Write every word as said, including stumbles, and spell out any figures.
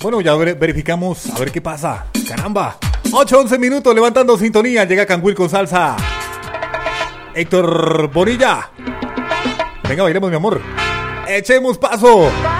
Bueno, ya ver- verificamos a ver qué pasa. Caramba. ocho once minutos levantando sintonía. Llega Canguil con salsa. Héctor Bonilla. Venga, bailemos, mi amor. Echemos paso.